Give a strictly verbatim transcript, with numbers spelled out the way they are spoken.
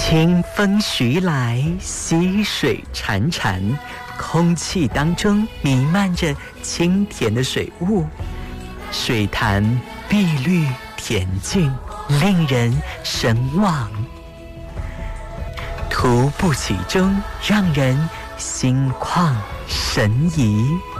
清风徐来，溪水潺潺，空气当中弥漫着清甜的水雾，水潭碧绿恬静，令人神往。徒步其中，让人心旷神怡。